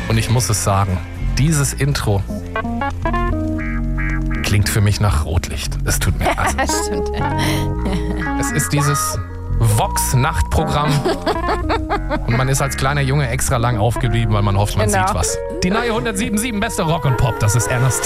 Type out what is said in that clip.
Und ich muss es sagen, dieses Intro klingt für mich nach Rotlicht. Es tut mir leid. Stimmt. Es ist dieses Vox-Nachtprogramm. Und man ist als kleiner Junge extra lang aufgeblieben, weil man hofft, man Genau. sieht was. Die neue 107.7 beste Rock und Pop, das ist Ernest.